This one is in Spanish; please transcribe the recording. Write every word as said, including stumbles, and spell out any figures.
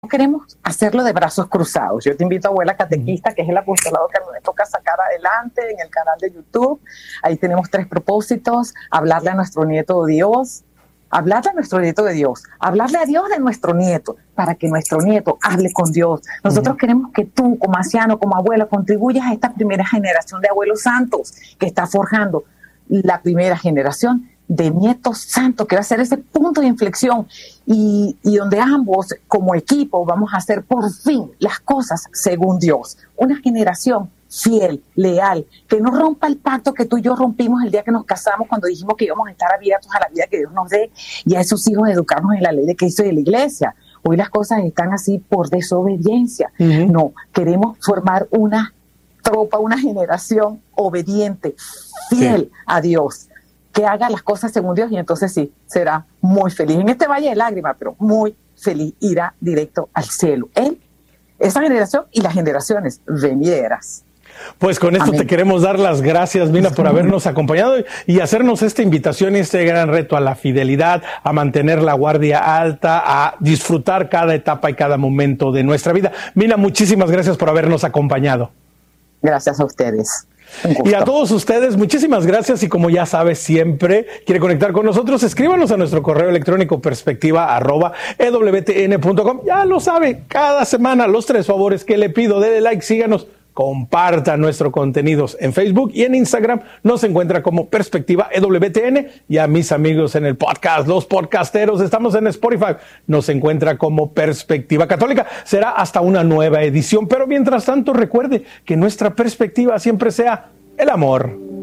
queremos hacerlo de brazos cruzados. Yo te invito, abuela catequista, que es el apostolado que me toca sacar adelante en el canal de YouTube. Ahí tenemos tres propósitos: hablarle a nuestro nieto de Dios, hablarle a nuestro nieto de Dios, hablarle a Dios de nuestro nieto, para que nuestro nieto hable con Dios. Nosotros uh-huh. queremos que tú, como anciano, como abuelo, contribuyas a esta primera generación de abuelos santos que está forjando la primera generación de nietos santos, que va a ser ese punto de inflexión y, y donde ambos como equipo vamos a hacer por fin las cosas según Dios. Una generación fiel, leal, que no rompa el pacto que tú y yo rompimos el día que nos casamos, cuando dijimos que íbamos a estar abiertos a la vida que Dios nos dé, y a esos hijos educarnos en la ley de Cristo y de la iglesia. Hoy las cosas están así por desobediencia. Uh-huh. No, queremos formar una tropa, una generación obediente, fiel sí. a Dios, que haga las cosas según Dios, y entonces sí, será muy feliz. En este valle de lágrimas, pero muy feliz, irá directo al cielo. Él, esa generación y las generaciones venideras. Pues con esto Amén. Te queremos dar las gracias, Mina, por habernos acompañado y hacernos esta invitación y este gran reto a la fidelidad, a mantener la guardia alta, a disfrutar cada etapa y cada momento de nuestra vida. Mina, muchísimas gracias por habernos acompañado. Gracias a ustedes. Y a todos ustedes, muchísimas gracias, y como ya sabes, siempre quiere conectar con nosotros, escríbanos a nuestro correo electrónico perspectiva arroba e w t n punto com. Ya lo sabe, cada semana los tres favores que le pido: dele like, síganos, comparta nuestro contenidos en Facebook y en Instagram. Nos encuentra como Perspectiva E W T N, y a mis amigos en el podcast, los podcasteros, estamos en Spotify, nos encuentra como Perspectiva Católica. Será hasta una nueva edición, pero mientras tanto recuerde que nuestra perspectiva siempre sea el amor.